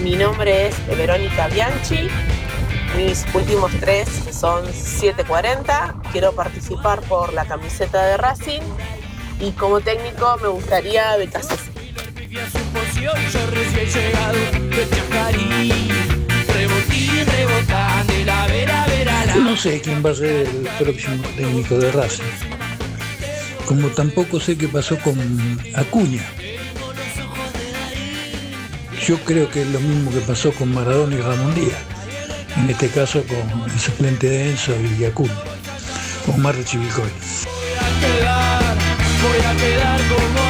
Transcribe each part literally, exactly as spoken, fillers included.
Mi nombre es Verónica Bianchi. Mis últimos tres son siete cuarenta. Quiero participar por la camiseta de Racing. Y como técnico me gustaría B K C S. No sé quién va a ser el próximo técnico de Racing. Como tampoco sé qué pasó con Acuña. Yo creo que es lo mismo que pasó con Maradona y Ramón Díaz. En este caso con el suplente de Enzo y Acuña. Omar de Chivilcoy. Voy a quedar, voy a quedar como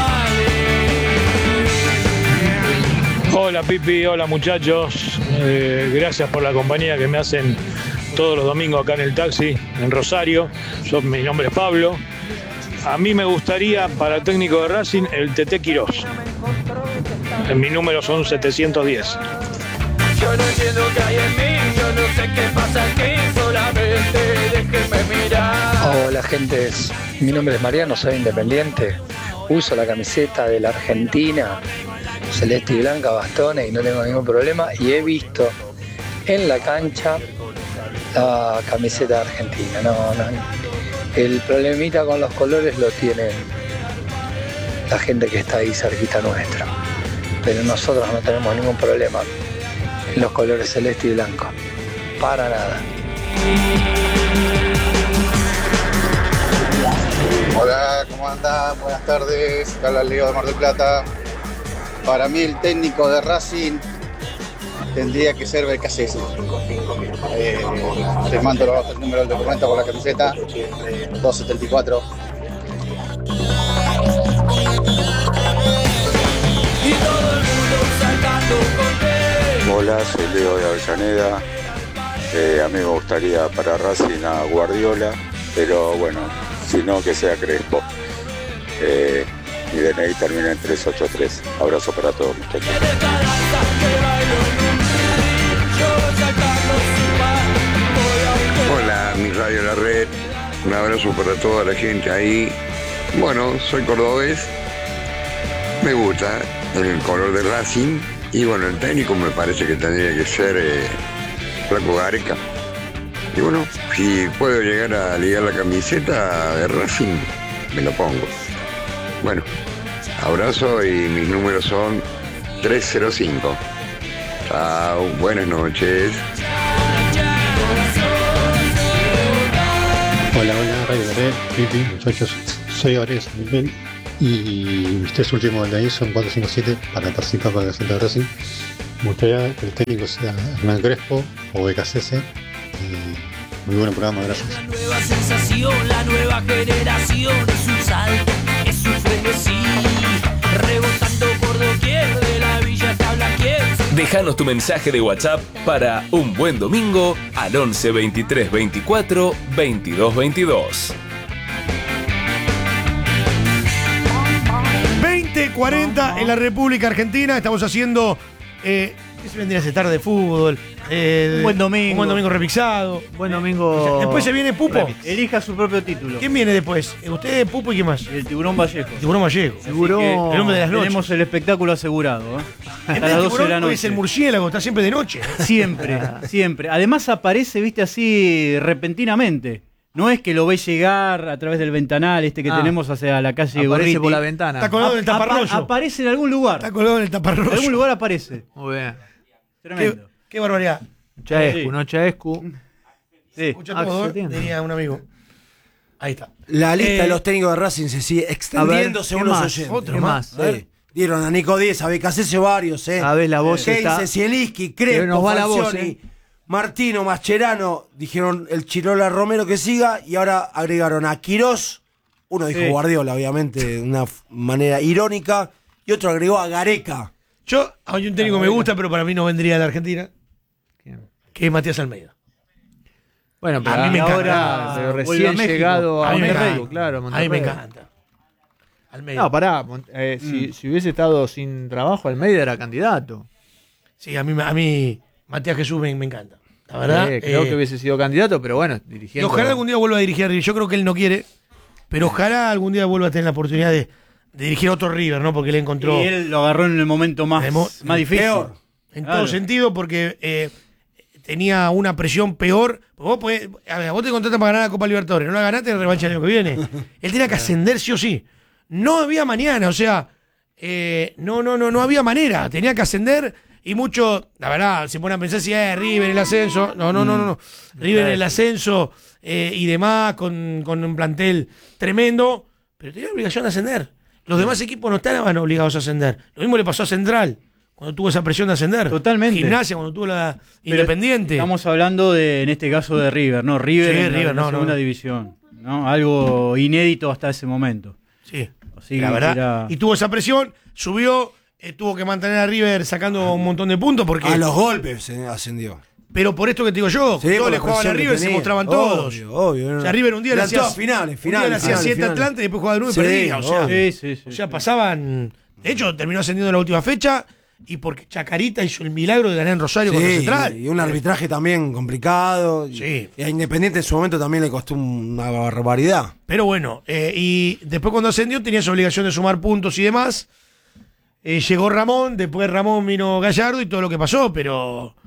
Ale. Hola Pipi, hola muchachos. Eh, gracias por la compañía que me hacen todos los domingos acá en el taxi, en Rosario. Yo, mi nombre es Pablo. A mí me gustaría para técnico de Racing el Tete Quirós. Mi número son setecientos diez. Yo no entiendo qué hay en mí, yo no sé qué pasa aquí, solamente déjenme mirar. Hola gente, mi nombre es Mariano, soy independiente. Uso la camiseta de la Argentina, celeste y blanca, bastones, y no tengo ningún problema. Y he visto en la cancha la camiseta de Argentina. No, no. El problemita con los colores lo tienen la gente que está ahí cerquita nuestra. Pero nosotros no tenemos ningún problema en los colores celeste y blanco. Para nada. Hola, ¿cómo andan? Buenas tardes. Acá habla Leo de Mar del Plata. Para mí el técnico de Racing tendría que ser B K C S. Eh, les mando los, el número del documento con la camiseta, doscientos setenta y cuatro. Hola, soy Leo de Avellaneda. Eh, a mí me gustaría para Racing a Guardiola, pero bueno, si no, que sea Crespo. Eh, mi D N I termina en tres ocho tres. Abrazo para todos, muchachos. Hola, mi radio La Red. Un abrazo para toda la gente ahí. Bueno, soy cordobés. Me gusta el color de Racing. Y bueno, el técnico me parece que tendría que ser eh, Flaco Gareca. Y bueno, si puedo llegar a ligar la camiseta de Racing, me lo pongo. Bueno, abrazo y mis números son tres cero cinco. Chao, buenas noches. Hola, hola, Radio Red, Pipi, muchachos, soy Gabriel San y mis tres últimos de ahí son cuatro cinco siete para participar para la Camiseta de Racing. Me gustaría que el técnico sea Hernán Crespo o B K C S. Muy buen programa, gracias. La nueva sensación, la nueva generación es un salto, es un frenesí, rebotando por doquier de la villa hasta Blaquier. Déjanos tu mensaje de WhatsApp para Un Buen Domingo al once veintitrés veinticuatro veintidós veintidós. veinte cuarenta en la República Argentina. Estamos haciendo. Eh, ¿Qué se vendría a hacer? Tarde de fútbol. Eh, un buen domingo. Un buen domingo remixado. Buen domingo. Después se viene Pupo. Remix. Elija su propio título. ¿Quién viene después? ¿Usted, Pupo y quién más? El Tiburón Vallejo. El Tiburón Vallejo. Tiburón. El hombre de las noches. Tenemos el espectáculo asegurado. ¿eh? Hasta las doce de la noche. Es el murciélago, está siempre de noche. Siempre, siempre. Además aparece, viste, así repentinamente. No es que lo ve llegar a través del ventanal este que ah, tenemos hacia la calle Gorriti. Aparece por la ventana. Está colgado en el taparrollo. Apa- aparece en algún lugar. Está colgado en el taparrollo. En algún lugar aparece. Muy bien. Tremendo. Qué, qué barbaridad. Chaescu, sí. no Chaescu. Sí. Escucha Ah, todo, se diría un amigo. Ahí está. La lista Eh, de los técnicos de Racing se sigue extendiendo ver, según ¿qué los más? oyentes. Otro ¿Qué más. más? A ver. Sí. Dieron a Nico Díez, a B K C S varios, ¿eh? A ver, la voz está. Heinze, Zielinski, Que Crespo, nos va la voz, Falcioni, eh. Martino, Mascherano, dijeron el Chirola Romero que siga y ahora agregaron a Quirós, uno dijo Sí. Guardiola, obviamente, de una f- manera irónica, y otro agregó a Gareca. Yo, hay un técnico que me gusta, pero para mí no vendría a la Argentina, ¿Quién? que es Matías Almeida. Bueno, pero A mí me ahora encanta. pero Vuelve a recién México. llegado a, A mí me Monterrey, encanta. claro, A mí Monterrey. me encanta. Almeida. No, pará, Mon- eh, Mm. si, si hubiese estado sin trabajo, Almeida era candidato. Sí, a mí, a mí Matías Jesús me, me encanta. La verdad. Eh, creo eh, que hubiese sido candidato, pero bueno, y dirigiendo. ojalá algún día vuelva a dirigir. Yo creo que él no quiere, pero ojalá algún día vuelva a tener la oportunidad de, de dirigir otro River, ¿no? Porque él encontró. Y él lo agarró en el momento más, Mo- más difícil. Peor. En Claro. todo sentido, porque eh, tenía una presión peor. Vos, podés, a ver, vos te contratas para ganar la Copa Libertadores, no la ganaste en revancha el año que viene. Él tenía que ascender sí o sí. No había mañana, o sea, eh, no, no, no, no había manera. Tenía que ascender y mucho, la verdad, se pone a pensar si es River el ascenso. No, no, no, no, no. River el ascenso eh, y demás, con, con un plantel tremendo, pero tenía la obligación de ascender. Los demás equipos no estaban obligados a ascender. Lo mismo le pasó a Central, cuando tuvo esa presión de ascender. Totalmente. Gimnasia, cuando tuvo la Pero Independiente. Estamos hablando de, en este caso, de River, ¿no? River Sí, en la, River, en la no, segunda no. división, ¿no? Algo inédito hasta ese momento. Sí, Así la que verdad. era- Y tuvo esa presión, subió, eh, tuvo que mantener a River sacando un montón de puntos porque. A los golpes se ascendió. Pero por esto que te digo yo, Sí, todos por le la jugaban a presión que River, se tenía. mostraban Obvio, todos. obvio, O sea, River un día le Eran hacía. todas finales, un finales, día le hacía finales, siete finales. Atlanta y después jugaba de nueve y Sí, perdía. O sea, obvio. Sí, sí, sí, o sea sí. pasaban. De hecho, terminó ascendiendo en la última fecha y porque Chacarita hizo el milagro de ganar en Rosario contra Sí, Central. y un arbitraje también complicado. Sí. Y a Independiente en su momento también le costó una barbaridad. Pero bueno, eh, y después cuando ascendió tenía esa obligación de sumar puntos y demás. Eh, llegó Ramón, después Ramón vino Gallardo y todo lo que pasó, pero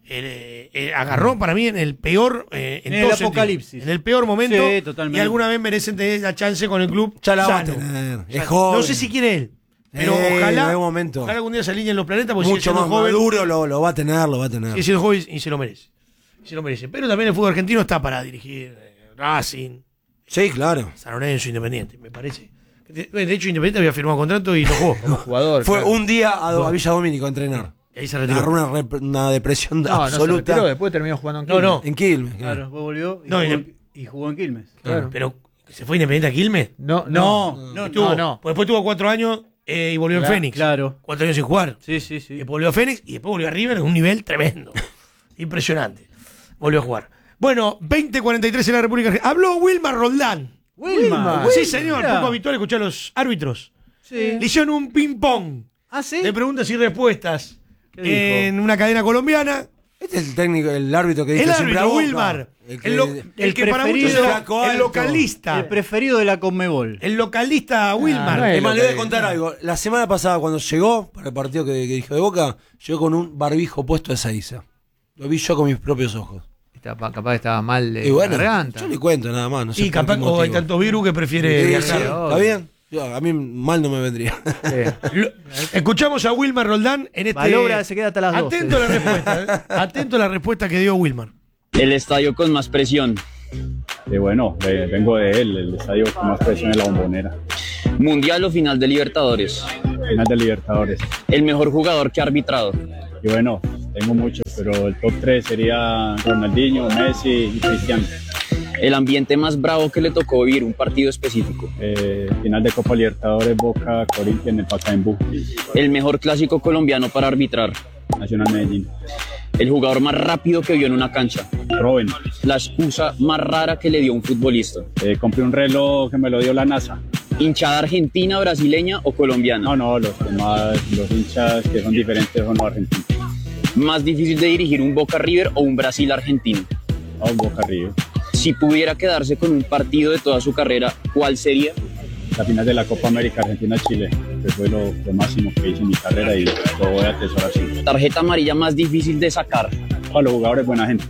eh, eh, agarró para mí en el peor. eh, en En todo el sentido, apocalipsis. en el peor momento. Sí, totalmente. Y alguna vez merecen tener la chance con el club. Ya la va a sano. tener. Ya- Es joven. No sé si quiere él. Pero Eh, en ojalá, algún momento. ojalá algún día se alineen los planetas porque Mucho sigue más siendo joven. maduro lo, lo va a tener, lo va a tener. Sigue siendo joven y se lo merece. Y se lo merece. Pero también el fútbol argentino está para dirigir eh, Racing, Sí, claro. San Lorenzo, Independiente, me parece. De de hecho, Independiente había firmado contrato y lo jugó. Como jugador. Fue claro. un día a, a Villa Domínico a entrenar. Y ahí se retiró. Agarró una, rep- una depresión No, no se absoluta. retiró, después terminó jugando en No, no. En Quilmes. Claro, después volvió y, No, jugó, y en- y jugó en Quilmes. Claro. Pero se fue Independiente a Quilmes. No, No, no. no, Tuvo- no, no. pues después tuvo cuatro años eh, y volvió en Claro, Fénix. Claro. Cuatro años sin jugar. Sí, sí, sí. Después volvió a Fénix y después volvió a River en un nivel tremendo. Impresionante. Volvió a jugar. Bueno, veinte cuarenta y tres en la República Argentina. Habló Wilmar Roldán. Wilma. Sí, señor. Mira. Poco habitual escuchar a los árbitros. Sí. Le hicieron un ping-pong ¿Ah, sí? de preguntas y respuestas ¿Qué dijo? en una cadena colombiana. Este es el técnico, el árbitro que dice El siempre a árbitro, Boca. Wilmar. El que- El, lo- el el que para preferido- muchos era Flaco el alto. localista. El preferido de la Conmebol. El localista Wilmar. no es. Es más, le voy a que- contar algo. La semana pasada, cuando llegó para el partido que, que dijo de Boca, llegó con un barbijo puesto de Saiza. Lo vi yo con mis propios ojos. Estaba- capaz que estaba mal de y bueno, garganta. yo le cuento nada más. No sé Y por capaz qué o hay motivo. tanto virus que prefiere Sí, viajar. sí, ¿está bien? Yo, a mí mal no me vendría. Sí. Lo- Escuchamos a Wilmar Roldán en este. Valora se queda hasta las doce. Atento a la respuesta. ¿eh? Atento a la respuesta que dio Wilmar. El estadio con más presión. Eh, bueno, eh, vengo de él, el estadio con más presión en la Bombonera. Mundial o final de Libertadores. Final de Libertadores. El mejor jugador que ha arbitrado. Y bueno, tengo muchos, pero el top tres sería Ronaldinho, Messi y Cristiano. El ambiente más bravo que le tocó vivir un partido específico. Eh, final de Copa Libertadores, Boca, Corinthians en el Pacaembu. El mejor clásico colombiano para arbitrar. Nacional Medellín. El jugador más rápido que vio en una cancha. Robin. La excusa más rara que le dio un futbolista. Eh, compré un reloj que me lo dio la NASA. ¿Hinchada argentina, brasileña o colombiana? No, no, los, que más, los hinchas que son diferentes son los argentinos. ¿Más difícil de dirigir un Boca River o un Brasil argentino? Ah, un Boca River. Si pudiera quedarse con un partido de toda su carrera, ¿cuál sería? La final de la Copa América Argentina-Chile, que fue lo, lo máximo que hice en mi carrera y lo voy a atesorar siempre. Tarjeta amarilla más difícil de sacar. A los jugadores, buena gente.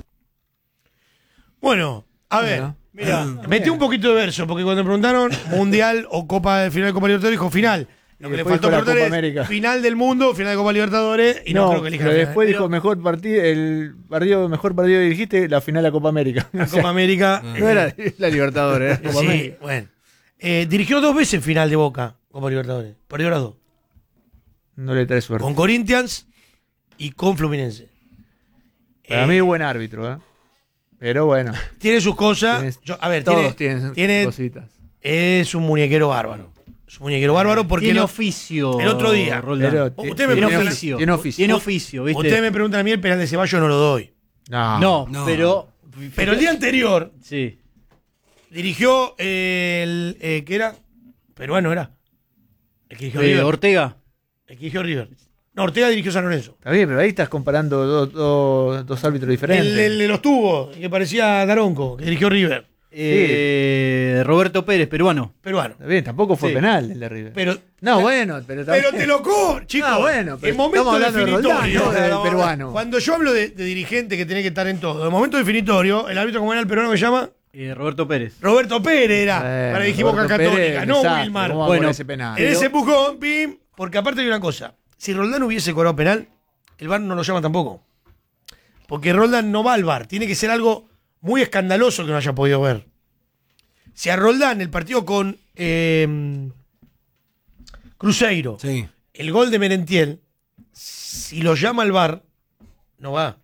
Bueno, a ver. Bueno. Mira, metí un poquito de verso, porque cuando me preguntaron Mundial o Copa de Final de Copa Libertadores, dijo final. Lo Y que le después faltó dijo la preguntar Copa es América. final del mundo, final de Copa Libertadores, y no, no, creo que elija pero la final. después dijo mejor partido, el partido mejor partido que dijiste, la final de la Copa América. La O sea, Copa América. no era la Libertadores, era Copa Sí, América. bueno. Eh, dirigió dos veces final de Boca, Copa Libertadores. Perdió las dos. No le trae suerte. Con Corinthians y con Fluminense. Para Eh, mí buen árbitro, ¿eh? Pero bueno. Tiene sus cosas. Tienes- Yo- a ver, todos tiene, tienen tiene- cositas. es un muñequero bárbaro. Es un muñequero bárbaro porque Tiene lo- oficio. el otro día. Roldán. Pero Usted ti- me Tiene pregunta- oficio. Tiene oficio. Tiene oficio, ¿viste? Ustedes me preguntan a mí, el penal de Ceballos no lo doy. No. No, No. pero. Pero el día anterior Sí. dirigió eh, el. Eh, ¿Qué era? Peruano era. El que dirigió Eh, River. Ortega. El que dirigió River. No, Ortega dirigió San Lorenzo. Está bien, pero ahí estás comparando dos, dos, dos árbitros diferentes. El, el de los tubos, que parecía Daronco, que dirigió River. Eh, Roberto Pérez, peruano. Peruano. Está bien, tampoco fue Sí. penal el de River. Pero, no, bueno, pero también. pero te lo cobro, chicos. No, bueno, pero en momento estamos hablando de Roldán, definitorio. no del peruano. Cuando yo hablo de, de dirigente que tiene que estar en todo, en momento definitorio, el árbitro, como era el peruano que se llama, Eh, Roberto Pérez. Roberto Pérez era, Eh, para dijimos Roberto Católica, Pérez, no exacto, Wilmar. ¿cómo va Bueno, por ese penal? en ese Pero- empujón, pim, porque aparte hay una cosa, si Roldán hubiese cobrado penal, el V A R no lo llama tampoco. Porque Roldán no va al V A R, tiene que ser algo muy escandaloso que no haya podido ver. Si a Roldán, el partido con eh, Cruzeiro, Sí. el gol de Merentiel, si lo llama al V A R, no va.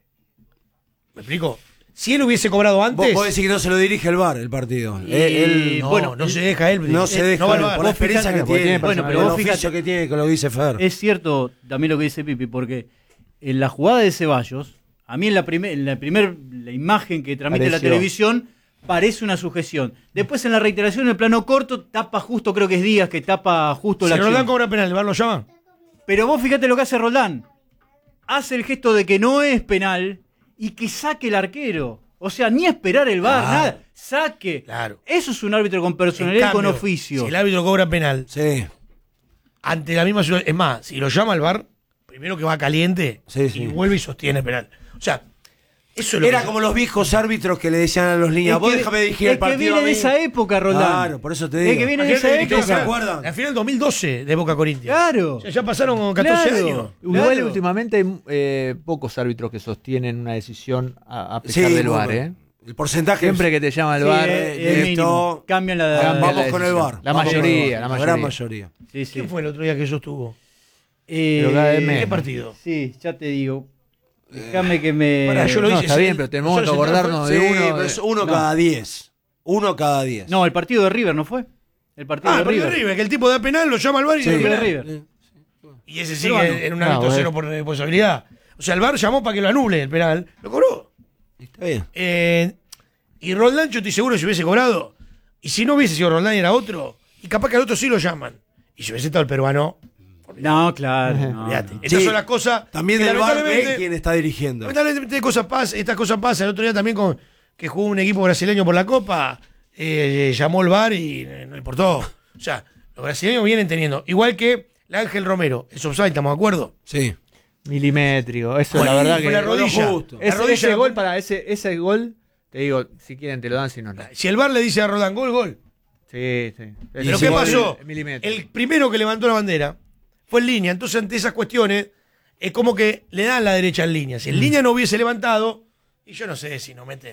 ¿Me explico? Si él hubiese cobrado antes. Vos podés decir que no se lo dirige el V A R el partido. Y- Él- él- bueno, no se deja él. No se eh, deja no va al él, V A R. por la Vos experiencia fijate- que tiene. Bueno, pero el vos oficio fíjate- que tiene, que lo dice Fer. Es cierto también lo que dice Pipi, porque en la jugada de Ceballos, a mí en la primer, en la primer la imagen que transmite la Pareció. televisión parece una sujeción. Después en la reiteración, en el plano corto, tapa justo, creo que es Díaz, que tapa justo Si la Roldán acción. cobra penal, ¿el V A R lo llama? Pero vos fíjate lo que hace Roldán. Hace el gesto de que no es penal y que saque el arquero. O sea, ni esperar el V A R, Claro. nada. Saque. Claro. Eso es un árbitro con En personalidad y con cambio, oficio. Si el árbitro cobra penal, Sí. ante la misma situación. Es más, si lo llama al V A R, primero que va caliente Sí, sí. y vuelve y sostiene penal. O sea, eso es lo Era que- como los viejos árbitros que le decían a los niños, Es vos que- déjame dirigir es el que partido viene a mí. de esa época, Roldán. Claro, por eso te Es digo. que viene de Aquel esa que dirigió época. ¿se acuerdan? La final del dos mil doce de Boca Corinthians. Claro. O sea, ya pasaron catorce Claro. años. Igual Claro. últimamente hay eh, pocos árbitros que sostienen una decisión a, a pesar Sí, del muy V A R, bueno. ¿eh? El porcentaje. Siempre que te llama el Sí, V A R, es- es esto- mínimo. Cambian la, Cambia Vamos la con el decisión. V A R. La Vamos con el mayoría, V A R. la gran mayoría. mayoría. Sí, sí. ¿Quién fue el otro día que eso estuvo? Eh, Pero cada vez menos. ¿Qué partido? Sí, ya te digo. Déjame que me. Pará, yo lo No, hice está ese- bien, pero tenemos que nosotros acordarnos Sí, de uno. pero es uno No. cada diez. Uno cada diez. No, el partido de River, ¿no fue? El partido Ah, de el partido River. de River, que el tipo da penal, lo llama al V A R y Sí. no El partido de penal. River. Y ese Pero bueno. sigue en un No, árbitro bueno. cero por responsabilidad. O sea, el V A R llamó para que lo anule el penal. Lo cobró. Está bien. Eh, y Roldán, yo estoy seguro que si hubiese cobrado. Y si no hubiese sido Roldán y era otro. Y capaz que al otro sí lo llaman. Y si hubiese estado el peruano. No, claro. no, Olvídate. no. Estas Sí. son las cosas. También que del V A R ve lamentablemente- quién está dirigiendo. Lamentablemente cosas pas- estas cosas pasan. El otro día también con que jugó un equipo brasileño por la Copa, eh, llamó el V A R y eh, no importó. O sea, los brasileños vienen teniendo. Igual que el Ángel Romero, es offside, ¿estamos de acuerdo? Sí. Milimétrico. Eso Bueno, la verdad y que. con la rodilla. justo. La Ese, rodilla ese la- gol para ese, ese gol, te digo, si quieren te lo dan, si no, no. Si el V A R le dice a Roldán, gol, gol. Sí, sí. ¿Pero Ese qué gol pasó? es milimétrico. El primero que levantó la bandera fue en línea. Entonces, ante esas cuestiones, es como que le dan la derecha en línea. Si en línea no hubiese levantado, y yo no sé si no meten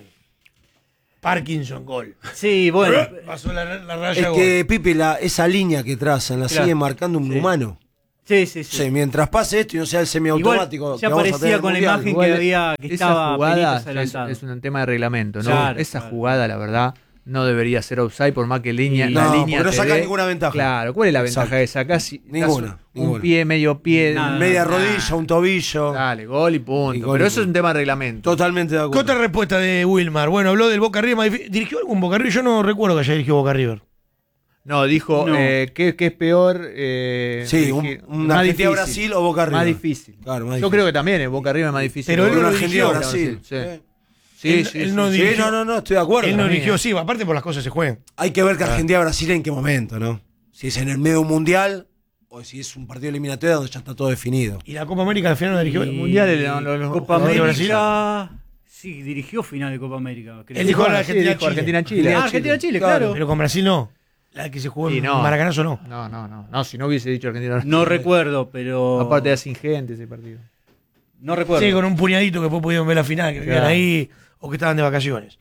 Parkinson, gol. Sí, bueno. Pasó la, la raya, Es gol. que, Pipi, la, esa línea que trazan la Claro. sigue marcando un Sí. humano. Sí, sí, sí. Sí, mientras pase esto y no sea el semiautomático. Igual, que ya vamos a tener parecía en con la el Mundial. imagen Igual, que había que esa estaba jugada penitas es, adelantado. es un tema de reglamento, ¿no? Claro, Esa claro. jugada, la verdad, no debería ser offside por más que línea, Y- la No, línea porque no te saca dé- ninguna ventaja. Claro, ¿cuál es la ventaja Exacto. de sacar si Ninguna, das un ninguna. pie, medio pie, Nada. Media Nah. rodilla, un tobillo. Dale, gol y punto. Y gol Pero y eso es punto. un tema de reglamento. Totalmente de ¿Qué acuerdo. otra respuesta de Wilmar? Bueno, habló del Boca River. más difí- ¿Dirigió algún Boca River? Yo no recuerdo que haya dirigido Boca River. No, dijo No. eh, que, que es peor. Eh, Sí, un- dirigir- un más Argentina difícil. Brasil o Boca River. Más difícil. Claro, más Yo difícil. creo que también es Boca River es más difícil. Pero él no Una lo Argentina dirigió. Brasil. Sí. Eh. Sí, Él- sí, él sí, no sí. dirigió. Sí, no, no, no, estoy de acuerdo. Él no para mí, dirigió, eh. sí, aparte por las cosas se juegan. Hay que ver que Argentina-Brasil en qué momento, ¿no? Si es en el medio de un mundial o si es un partido eliminatorio donde ya está todo definido. ¿Y la Copa América al final no dirigió? Y- Mundiales, los- los- los Copa jugadores América. Sí, dirigió final de Copa América. creo. Él dijo Ah, la sí, Argentina, dijo Chile. Argentina-Chile. Ah, Argentina-Chile, claro. Pero con Brasil no. La que se jugó Y en no. Maracanazo no. No, no, no. No, si no hubiese dicho Argentina. No recuerdo, pero. Aparte era sin gente ese partido. No recuerdo. Sí, con un puñadito que después pudieron ver la final, que vivían Claro. ahí o que estaban de vacaciones.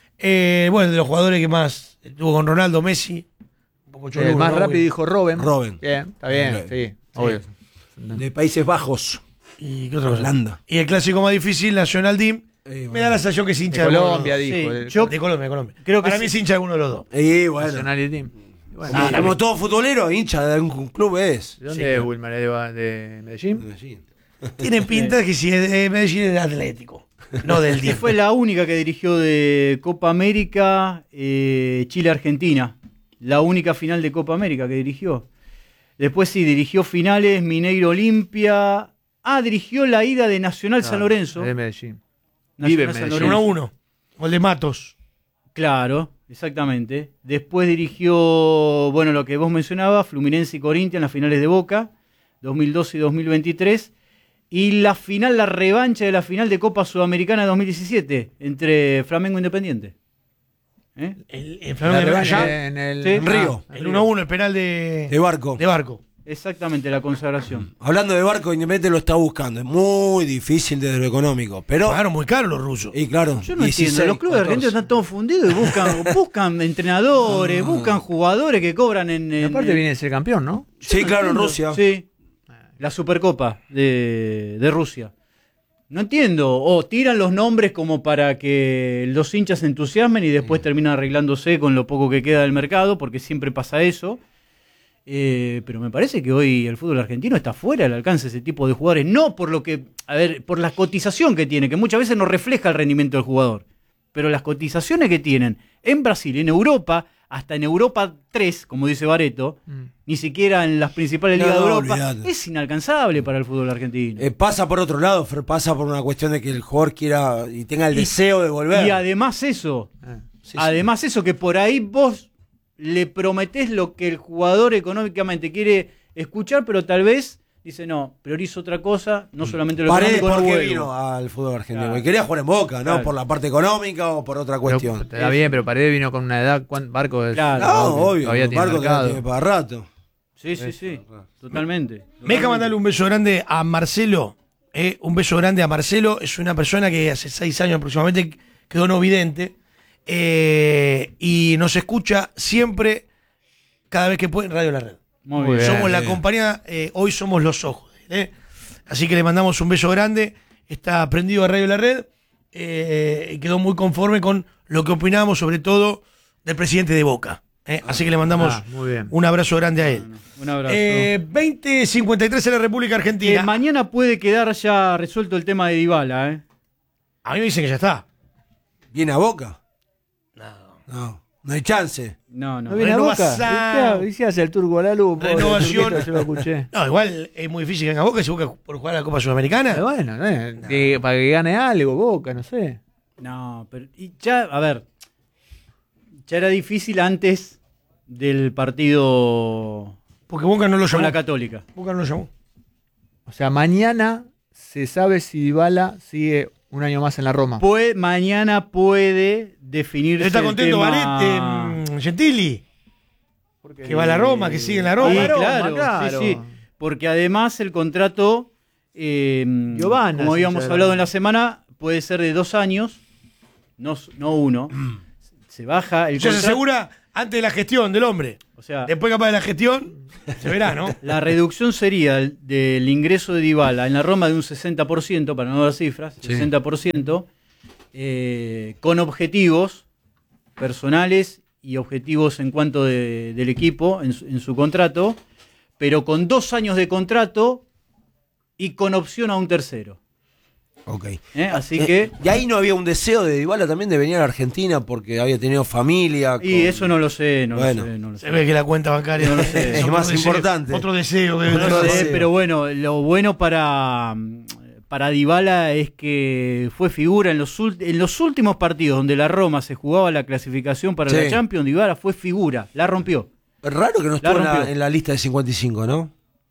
Eh, bueno, de los jugadores que más estuvo con Ronaldo, Messi, un poco cholulo, El más ¿no? rápido dijo Robben. Robben. Bien, está bien, Ok. sí. Obvio. De Países Bajos. ¿Y qué otra cosa? Holanda. Y el clásico más difícil, Nacional Team. Eh, Me da la sensación que es De hincha de alguno Colombia, de los dijo. Sí, de- yo- dos. De Colombia, de Colombia. Creo que Para sí. mí es hincha de uno de los dos. Y bueno. Nacional Team. Bueno, Sí, como todo futbolero, hincha de algún club es. ¿de dónde Sí, es claro. Wilmar? ¿Es de, de Medellín? Medellín. Tiene pinta que si es de Medellín es de Atlético, no del Y Team. fue la única que dirigió de Copa América, eh, Chile-Argentina. La única final de Copa América que dirigió. Después sí, dirigió finales, Mineiro Olimpia. Ah, dirigió la ida de Nacional San Lorenzo. Es de Medellín. Nacional Vive en San Medellín. uno a uno. Gol de Matos. Claro, exactamente. Después dirigió, bueno, lo que vos mencionabas, Fluminense y Corinthians en las finales de Boca, dos mil doce y dos mil veintitrés. Y la final, la revancha de la final de Copa Sudamericana dos mil diecisiete, entre Flamengo e Independiente. ¿Eh? El, el Flamengo allá en el Sí. en Río. el uno a uno, el penal de, De Barco. de Barco. Exactamente, la consagración. Hablando de Barco, Independiente lo está buscando. Es muy difícil desde lo económico. Pero. Claro, muy caro los rusos. Y claro. Yo no dieciséis, entiendo, los clubes catorce. argentinos están todos fundidos y buscan, buscan entrenadores, buscan jugadores que cobran en... en Aparte en- viene de ser campeón, ¿no? Sí, Yo no claro, en entiendo. Rusia. Sí, la Supercopa de, de Rusia. No entiendo, o tiran los nombres como para que los hinchas se entusiasmen y después terminan arreglándose con lo poco que queda del mercado, porque siempre pasa eso. Eh, pero me parece que hoy el fútbol argentino está fuera del alcance de ese tipo de jugadores, no por lo que, a ver, por la cotización que tiene, que muchas veces no refleja el rendimiento del jugador, pero las cotizaciones que tienen en Brasil, en Europa, hasta en Europa tres, como dice Bareto, Mm. ni siquiera en las principales No, ligas de no, Europa, olvidate. es inalcanzable para el fútbol argentino. Eh, pasa por otro lado, Fer, pasa por una cuestión de que el jugador quiera y tenga el Y- deseo de volver. Y además eso, Eh. Sí, sí. además eso, que por ahí vos le prometés lo que el jugador económicamente quiere escuchar, pero tal vez dice, no, priorizo otra cosa, no solamente lo Paredes, económico, no ¿por qué vuelvo. vino al fútbol argentino? Claro. Porque quería jugar en Boca, ¿no? Claro. Por la parte económica o por otra cuestión. Pero, está bien, pero Paredes vino con una edad. ¿cuán- Barco es. Claro. No, obvio. Todavía tiene Barco mercado. tiene para rato. Sí, sí, sí, totalmente. Me deja mandarle un beso grande a Marcelo. eh, un beso grande a Marcelo. Es una persona que hace seis años aproximadamente quedó no vidente. eh, y nos escucha siempre, cada vez que puede, en Radio La Red. Muy Muy bien. bien. Somos la compañía, eh, hoy somos los ojos. ¿eh? Así que le mandamos un beso grande. Está prendido a Radio La Red. eh, y quedó muy conforme con lo que opinamos, sobre todo del presidente de Boca. ¿eh? Así que le mandamos Ah, muy bien. un abrazo grande a él. Un abrazo. Eh, veinte cincuenta y tres en la República Eh, Argentina. mañana puede quedar ya resuelto el tema de Dybala, ¿eh? A mí me dicen que ya está. ¿Viene a Boca? No. No hay chance. No, no. ¿No viene a Boca? Renovación. ¿Qué hace el turco a la luz? pobre, Renovación. turquito, Yo lo escuché. No, igual es muy difícil que venga a Boca si Boca por jugar a la Copa Sudamericana. Pero bueno, no es- que- para que gane algo, Boca, no sé. No, pero y ya, a ver, ya era difícil antes del partido Porque Boca no lo con llamó. la Católica. Boca no lo llamó. O sea, mañana se sabe si Dybala sigue un año más en la Roma. Puede, mañana puede definirse ¿Está el contento tema- Barete, mm, Gentili? Que va a la Roma, que sigue en la Roma. Sí, Roma, claro, claro. sí, sí. Porque además el contrato, eh, Giovanna, como sí, habíamos ya hablado era. en la semana, puede ser de dos años, no, no uno. Se baja el Ya se contrato. asegura antes de la gestión del hombre. O sea, Después capaz de la gestión, se verá, ¿no? la reducción sería del, del ingreso de Dybala en la Roma de un sesenta por ciento, para no dar cifras, Sí. sesenta por ciento, eh, con objetivos personales y objetivos en cuanto de- del equipo en su, en su contrato, pero con dos años de contrato y con opción a un tercero. Ok. ¿eh? Así Eh, que, Y ahí no había un deseo de Dybala también de venir a la Argentina porque había tenido familia. y con- eso no lo sé, no Bueno. lo sé, no lo sé. Se ve que la cuenta bancaria No lo sé. es Es más otro deseo- importante. Otro deseo que debe No tener. lo sé, deseo. pero bueno, lo bueno para, para Dybala es que fue figura en los, ult- en los últimos partidos donde la Roma se jugaba la clasificación para Sí. la Champions. Dybala fue figura, la rompió. Es raro que no estuvo en la, rompió. en la lista de cincuenta y cinco, ¿no?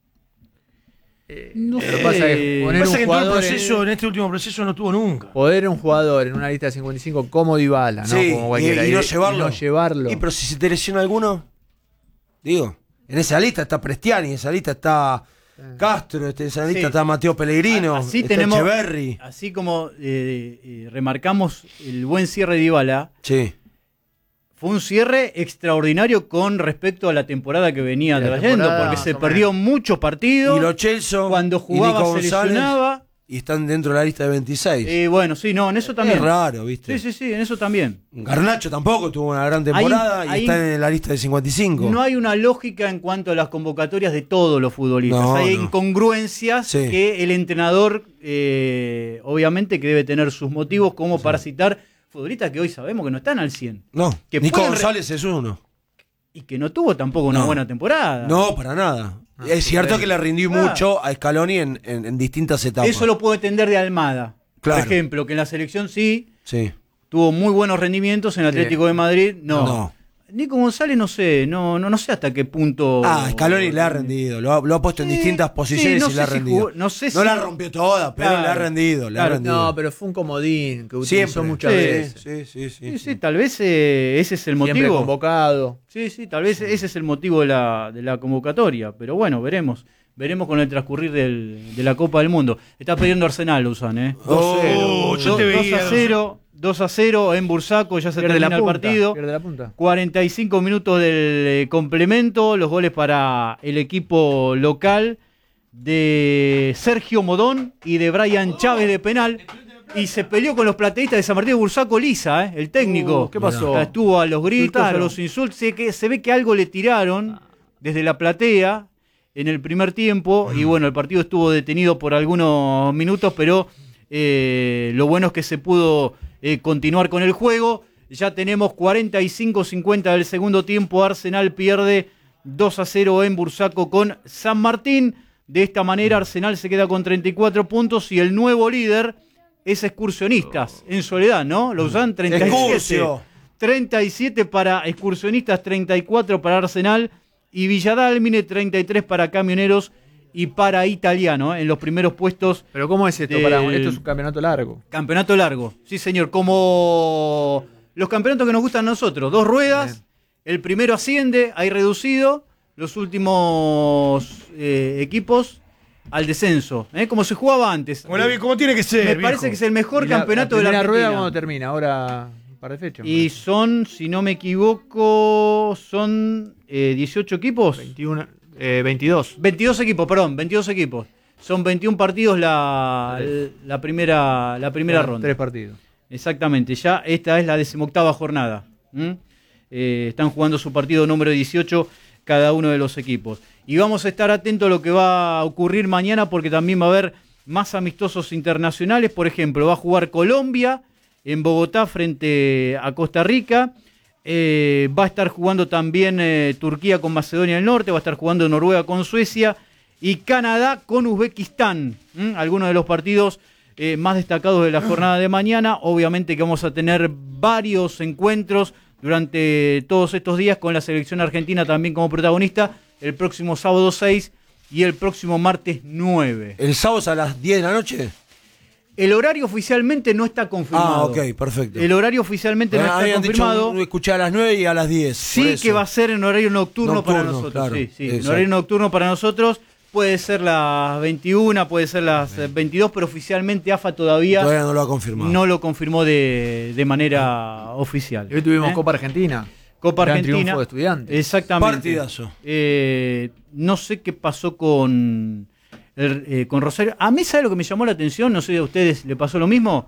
No Pero sé. pasa que poner Pasa un que en todo el jugador proceso, en este último proceso, no tuvo nunca. Poder un jugador en una lista de cincuenta y cinco como Dybala, ¿no? Sí, Como y, cualquiera. y no llevarlo. y no llevarlo. Y pero si se te lesiona alguno, digo, en esa lista está Prestiani, en esa lista está Castro, este, en esa lista Sí. está Mateo Pellegrino, Así está tenemos, Echeverri. así como eh, eh, remarcamos el buen cierre de Dybala, Sí. fue un cierre extraordinario con respecto a la temporada que venía La trayendo, temporada, porque se más o perdió muchos partidos. Y los Chelsea Cuando y jugaba Nico se González, lesionaba. y están dentro de la lista de veintiséis. Eh, bueno, sí, no, en eso también. Es raro, ¿viste? Sí, sí, sí, en eso también. Garnacho tampoco tuvo una gran temporada Ahí- y ahí- está en la lista de cincuenta y cinco. No hay una lógica en cuanto a las convocatorias de todos los futbolistas. No, hay no. incongruencias Sí. que el entrenador, eh, obviamente, que debe tener sus motivos como para citar futbolistas que hoy sabemos que no están al cien. No, Que Nico pueden re- González es uno. Y que no tuvo tampoco una No. buena temporada. No, para nada. es cierto que le rindió Claro. mucho a Scaloni en, en- en distintas etapas. Eso lo puedo entender de Almada. Claro. Por ejemplo, que en la selección sí, Sí. tuvo muy buenos rendimientos en Atlético Sí. de Madrid. No. No. Nico González no sé, no, no, no sé hasta qué punto. Ah, Scaloni le ha rendido, lo ha, lo ha puesto en distintas posiciones sí, no y le ha sé si rendido. jugó- no sé No si- la rompió toda, pero Claro. le ha rendido, le ha Claro, rendido. No, pero fue un comodín que utilizó Siempre. muchas Sí, veces. Sí, sí, sí. Sí, sí, tal vez eh, ese es el Siempre motivo. convocado. Sí, sí, tal vez ese es el motivo de la, de la convocatoria. Pero bueno, veremos. Veremos con el transcurrir del- de la Copa del Mundo. Está perdiendo Arsenal, Lausanne, ¿eh? Oh, yo te veía, dos a cero, dos a cero en Bursaco, ya se Pierde termina la el punta, partido. pierde la punta. cuarenta y cinco minutos del eh, complemento, los goles para el equipo local de Sergio Modón y de Brian Chávez de penal. Y se peleó con los plateístas de San Martín de Bursaco Lisa, ¿eh? El técnico. Uh, ¿qué pasó? O sea, estuvo a los gritos, Insultaron. a los insultos. Se, que, se ve que algo le tiraron desde la platea en el primer tiempo. Y bueno, el partido estuvo detenido por algunos minutos, pero eh, lo bueno es que se pudo eh, continuar con el juego. Ya tenemos cuarenta y cinco cincuenta del segundo tiempo. Arsenal pierde dos a cero en Bursaco con San Martín. De esta manera Arsenal se queda con treinta y cuatro puntos y el nuevo líder es Excursionistas en Soledad, ¿no? Lo usan treinta y siete. Excursio. treinta y siete para Excursionistas, treinta y cuatro para Arsenal y Villadálmine, treinta y tres para Camioneros y para Italiano, ¿eh? En los primeros puestos. Pero ¿cómo es esto? del Pará, esto es un campeonato largo. Campeonato largo, sí señor, como los campeonatos que nos gustan a nosotros, dos ruedas, el primero asciende, hay reducido, los últimos eh, equipos al descenso, ¿eh? Como se jugaba antes. Como, la- como tiene que ser. Me viejo. parece que es el mejor Y la- campeonato la de la primera rueda Argentina. cuando termina, ahora un par de fechas. me Y son, si no me equivoco, son eh, dieciocho equipos. parece. veintiuno, eh, veintidós. veintidós equipos, perdón, veintidós equipos. Son veintiún partidos la, Tres. la primera, la primera Bueno, ronda. Tres partidos. Exactamente, ya esta es la decimoctava jornada. ¿Mm? Eh, están jugando su partido número dieciocho cada uno de los equipos. Y vamos a estar atentos a lo que va a ocurrir mañana porque también va a haber más amistosos internacionales. Por ejemplo, va a jugar Colombia en Bogotá frente a Costa Rica. Eh, va a estar jugando también eh, Turquía con Macedonia del Norte. Va a estar jugando Noruega con Suecia. Y Canadá con Uzbekistán. ¿Mm? Algunos de los partidos eh, más destacados de la jornada de mañana. Obviamente que vamos a tener varios encuentros durante todos estos días con la selección argentina también como protagonista. El próximo sábado seis y el próximo martes nueve. ¿El sábado es a las diez de la noche? El horario oficialmente no está confirmado. Ah, ok, perfecto. El horario oficialmente no Ah, está habían confirmado. dicho, escuché a las nueve y a las diez. por Sí eso. que va a ser en horario nocturno, para Nocturno, nosotros. claro, sí, sí, en exacto. horario nocturno para nosotros. Puede ser las veintiuna, puede ser las eh, veintidós, pero oficialmente A F A todavía, Todavía no lo ha confirmado. no lo confirmó de, de manera oficial. Y hoy tuvimos ¿Eh? Copa Argentina. Copa Gran Argentina. triunfo de Estudiantes. Exactamente. Partidazo. Eh, no sé qué pasó con, el- eh, con Rosario. A mí, ¿sabe lo que me llamó la atención? No sé si a ustedes le pasó lo mismo.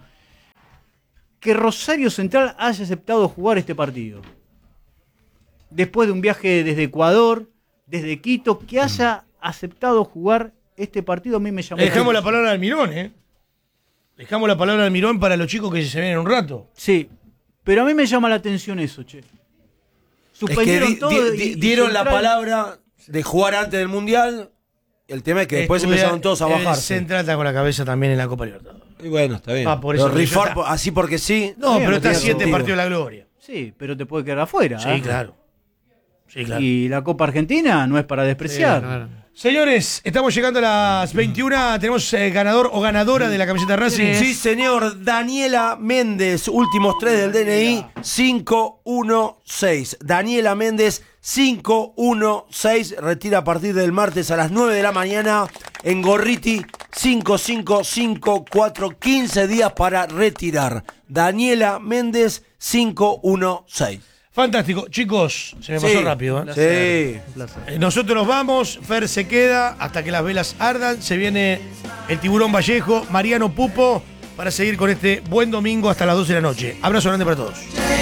Que Rosario Central haya aceptado jugar este partido. Después de un viaje desde Ecuador, desde Quito, que haya aceptado jugar este partido, a mí me llamó Le dejamos la atención. palabra al Mirón, ¿eh? Dejamos la palabra al Mirón para los chicos que se ven en un rato. Sí, pero a mí me llama la atención eso, che. Es que Suspendieron di- todo di- y- di- y dieron la Central- palabra de jugar antes del Mundial. El tema es que después Estudia- empezaron todos a el bajarse. Central está con la cabeza también en la Copa Libertadores. Y bueno, está bien. Ah, por Pero eso, rifar ya está. por- así porque sí. No, pero está tiene siete sentido. partidos de la gloria. Sí, pero te puede quedar afuera. Sí, ¿eh? claro. Sí, claro. Y la Copa Argentina no es para despreciar. Sí, claro. Señores, estamos llegando a las veintiuna. Tenemos eh, ganador o ganadora de la camiseta de Racing. Sí, señor. Daniela Méndez, últimos tres del D N I, cinco uno seis. Daniela Méndez, cinco uno seis. Retira a partir del martes a las nueve de la mañana en Gorriti, cinco cinco cinco cuatro. quince días para retirar. Daniela Méndez, cinco uno seis. Fantástico. Chicos, se me Sí, pasó rápido. ¿eh? Sí. Eh, Nosotros nos vamos, Fer se queda hasta que las velas ardan. Se viene el Tiburón Vallejo, Mariano Pupo, para seguir con este buen domingo hasta las doce de la noche. Abrazo grande para todos.